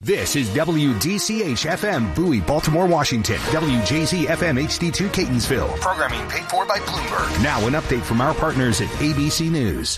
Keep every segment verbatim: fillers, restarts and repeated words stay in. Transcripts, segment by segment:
This is W D C H F M Bowie, Baltimore, Washington. W J Z F M H D two Catonsville. Programming paid for by Bloomberg. Now an update from our partners at A B C News.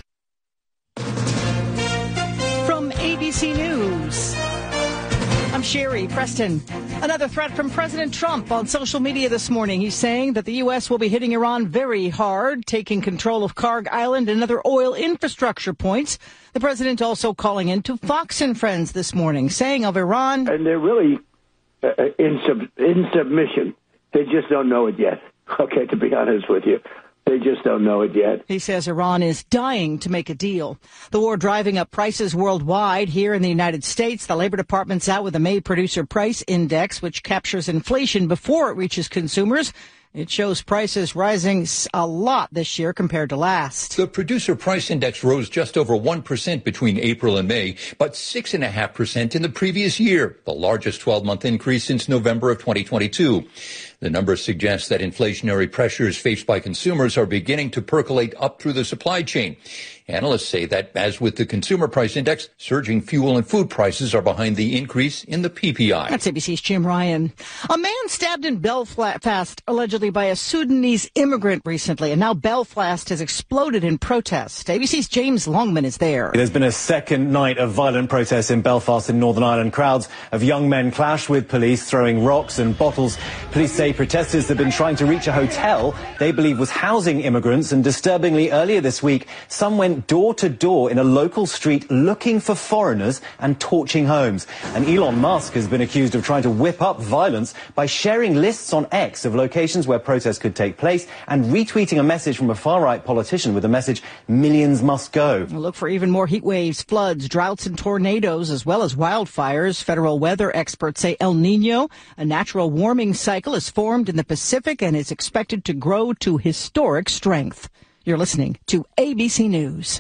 From A B C News, I'm Sherry Preston. Another threat from President Trump on social media this morning. He's saying that the U S will be hitting Iran very hard, taking control of Karg Island and other oil infrastructure points. The president also calling in to Fox and Friends this morning, saying of Iran... And they're really uh, in, sub- in submission. They just don't know it yet. Okay, to be honest with you. They just don't know it yet. He says Iran is dying to make a deal. The war driving up prices worldwide. Here in the United States, the Labor Department's out with a May Producer Price Index, which captures inflation before it reaches consumers. It shows prices rising a lot this year compared to last. The Producer Price Index rose just over one percent between April and May, but six point five percent in the previous year, the largest twelve-month increase since November of twenty twenty-two. The numbers suggest that inflationary pressures faced by consumers are beginning to percolate up through the supply chain. Analysts say that, as with the Consumer Price Index, surging fuel and food prices are behind the increase in the P P I. That's A B C's Jim Ryan. A man stabbed in Belfast, allegedly by a Sudanese immigrant recently, and now Belfast has exploded in protest. A B C's James Longman is there. There's been a second night of violent protests in Belfast in Northern Ireland. Crowds of young men clashed with police, throwing rocks and bottles. Police say protesters have been trying to reach a hotel they believe was housing immigrants, and disturbingly, earlier this week, some went door to door in a local street looking for foreigners and torching homes. And Elon Musk has been accused of trying to whip up violence by sharing lists on X of locations where protests could take place and retweeting a message from a far-right politician with the message, "Millions must go." Look for even more heat waves, floods, droughts, and tornadoes, as well as wildfires. Federal weather experts say El Nino, a natural warming cycle, is formed in the Pacific and is expected to grow to historic strength. You're listening to A B C News.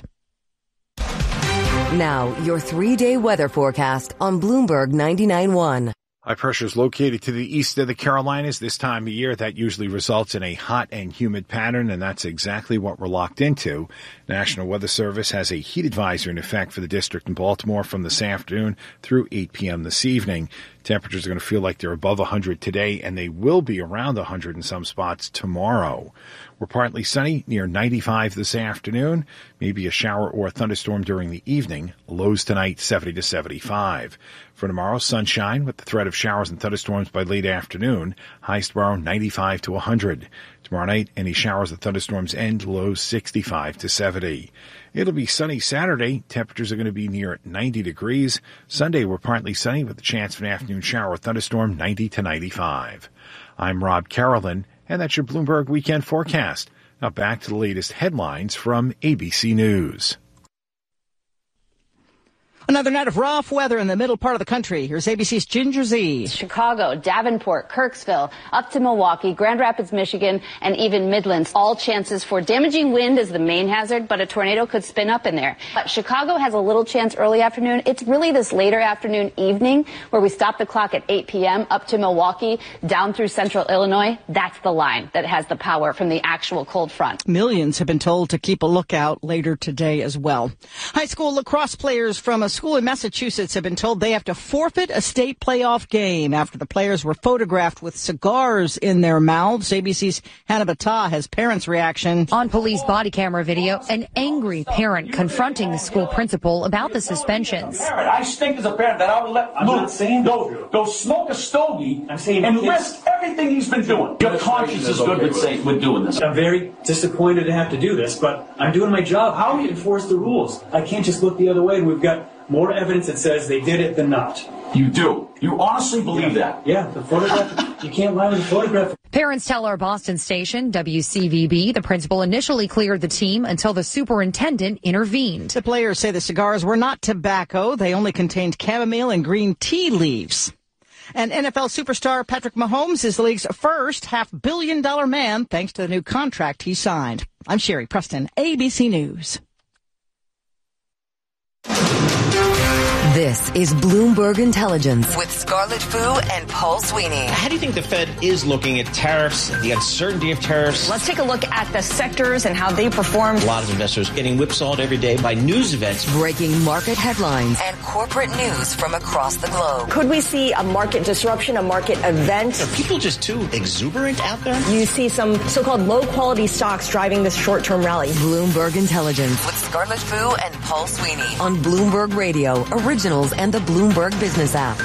Now, your three-day weather forecast on Bloomberg ninety-nine point one. High pressure is located to the east of the Carolinas this time of year. That usually results in a hot and humid pattern, and that's exactly what we're locked into. National Weather Service has a heat advisory in effect for the district in Baltimore from this afternoon through eight p.m. this evening. Temperatures are going to feel like they're above one hundred today, and they will be around one hundred in some spots tomorrow. We're partly sunny, near ninety-five this afternoon. Maybe a shower or a thunderstorm during the evening. Lows tonight, seventy to seventy-five. For tomorrow, sunshine with the threat of showers and thunderstorms by late afternoon. Highs tomorrow, ninety-five to one hundred. Tomorrow night, any showers and thunderstorms end. Lows sixty-five to seventy. It'll be sunny Saturday. Temperatures are going to be near ninety degrees. Sunday, we're partly sunny with the chance of an afternoon shower or thunderstorm, ninety to ninety-five. I'm Rob Carolyn, and that's your Bloomberg Weekend Forecast. Now back to the latest headlines from A B C News. Another night of rough weather in the middle part of the country. Here's A B C's Ginger Z. Chicago, Davenport, Kirksville, up to Milwaukee, Grand Rapids, Michigan, and even Midlands. All chances for damaging wind is the main hazard, but a tornado could spin up in there. But Chicago has a little chance early afternoon. It's really this later afternoon, evening, where we stop the clock at eight p.m. up to Milwaukee, down through central Illinois. That's the line that has the power from the actual cold front. Millions have been told to keep a lookout later today as well. High school lacrosse players from a school in Massachusetts have been told they have to forfeit a state playoff game after the players were photographed with cigars in their mouths. A B C's Hannah Battah has parents' reaction. On police body camera video, an angry parent confronting the school principal about the suspensions. I stink as a parent that I would let Luke go, go smoke a stogie I'm saying and risk everything he's been doing. Your conscience is good with, say, with doing this. I'm very disappointed to have to do this, but I'm doing my job. How do we enforce the rules? I can't just look the other way, and we've got more evidence that says they did it than not. You do. You honestly believe yeah. that? Yeah, the photograph, you can't lie with the photograph. Parents tell our Boston station, W C V B, the principal initially cleared the team until the superintendent intervened. The players say the cigars were not tobacco. They only contained chamomile and green tea leaves. And N F L superstar Patrick Mahomes is the league's first half-billion dollar man thanks to the new contract he signed. I'm Sherry Preston, A B C News. This is Bloomberg Intelligence with Scarlett Fu and Paul Sweeney. How do you think the Fed is looking at tariffs, the uncertainty of tariffs? Let's take a look at the sectors and how they performed. A lot of investors getting whipsawed every day by news events. Breaking market headlines and corporate news from across the globe. Could we see a market disruption, a market event? Are people just too exuberant out there? You see some so-called low-quality stocks driving this short-term rally. Bloomberg Intelligence with Scarlett Fu and Paul Sweeney on Bloomberg Radio, Originals, and the Bloomberg Business app.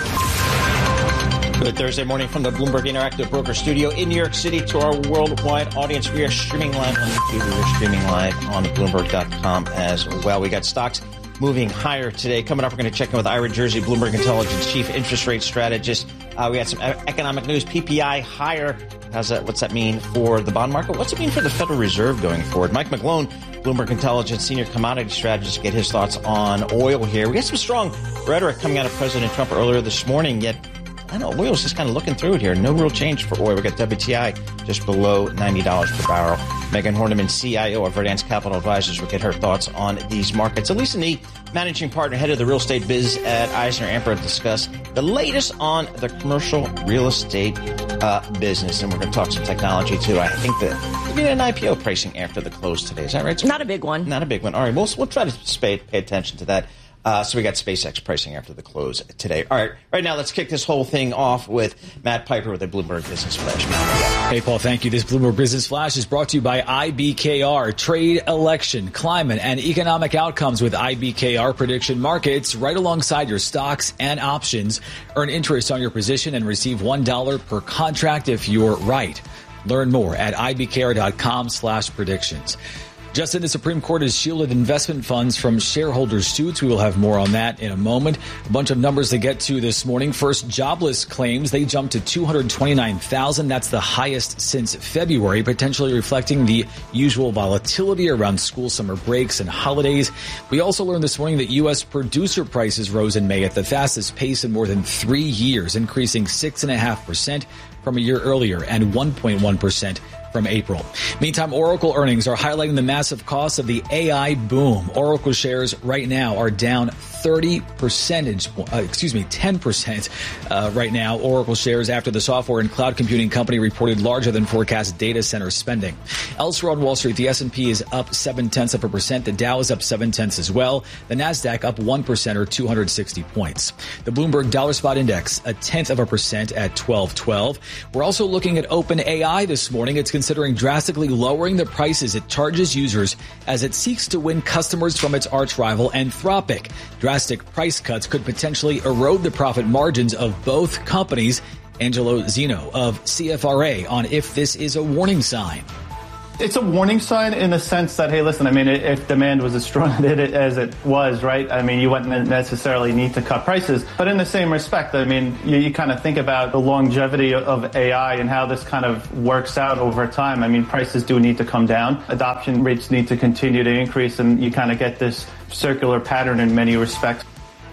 Good Thursday morning from the Bloomberg Interactive Broker Studio in New York City to our worldwide audience. We are streaming live on YouTube. We are streaming live on Bloomberg dot com as well. We got stocks moving higher today. Coming up, we're going to check in with Ira Jersey, Bloomberg Intelligence Chief Interest Rate Strategist. Uh, we got some economic news. P P I higher. How's that? What's that mean for the bond market? What's it mean for the Federal Reserve going forward? Mike McGlone, Bloomberg Intelligence Senior Commodity Strategist, get his thoughts on oil here. We got some strong rhetoric coming out of President Trump earlier this morning, yet I don't know, oil's just kind of looking through it here. No real change for oil. We got W T I just below ninety dollars per barrel. Megan Horniman, C I O of Verdance Capital Advisors, will get her thoughts on these markets. Elisa Nee, managing partner, head of the real estate biz at Eisner Amper, to discuss the latest on the commercial real estate uh, business. And we're going to talk some technology, too. I think that we'll get an I P O pricing after the close today. Is that right? Not a big one. Not a big one. All right, we'll, we'll try to pay, pay attention to that. Uh, so we got SpaceX pricing after the close today. All right, right now let's kick this whole thing off with Matt Piper with a Bloomberg Business Flash. Hey, Paul, thank you. This Bloomberg Business Flash is brought to you by I B K R. Trade, election, climate, and economic outcomes with I B K R prediction markets right alongside your stocks and options. Earn interest on your position and receive one dollar per contract if you're right. Learn more at ibkr.com slash predictions. Just in, the Supreme Court has shielded investment funds from shareholder suits. We will have more on that in a moment. A bunch of numbers to get to this morning. First, jobless claims. They jumped to two hundred twenty-nine thousand. That's the highest since February, potentially reflecting the usual volatility around school summer breaks and holidays. We also learned this morning that U S producer prices rose in May at the fastest pace in more than three years, increasing six point five percent from a year earlier and one point one percent from April. Meantime, Oracle earnings are highlighting the massive costs of the A I boom. Oracle shares right now are down thirty percentage, uh, excuse me, ten percent uh, right now. Oracle shares after the software and cloud computing company reported larger than forecast data center spending. Elsewhere on Wall Street, the S and P is up seven tenths of a percent. The Dow is up seven tenths as well. The Nasdaq up one percent or two hundred sixty points. The Bloomberg Dollar Spot Index a tenth of a percent at twelve twelve. We're also looking at OpenAI this morning. It's considering drastically lowering the prices it charges users as it seeks to win customers from its arch rival Anthropic. Drastic price cuts could potentially erode the profit margins of both companies. Angelo Zeno of C F R A on if this is a warning sign. It's a warning sign in the sense that, hey, listen, I mean, if demand was as strong as it was, right, I mean, you wouldn't necessarily need to cut prices. But in the same respect, I mean, you, you kind of think about the longevity of A I and how this kind of works out over time. I mean, prices do need to come down. Adoption rates need to continue to increase, and you kind of get this circular pattern in many respects.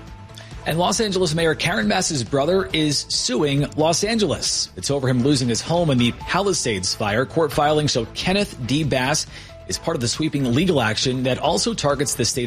And Los Angeles Mayor Karen Bass's brother is suing Los Angeles. It's over him losing his home in the Palisades fire. Court filings show Kenneth D. Bass is part of the sweeping legal action that also targets the state